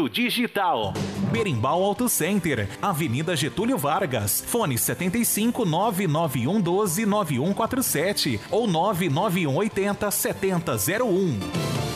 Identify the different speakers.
Speaker 1: no digital.
Speaker 2: Berimbau Auto Center, Avenida Getúlio Vargas, fone 75 99112 9147 ou 99180 7001.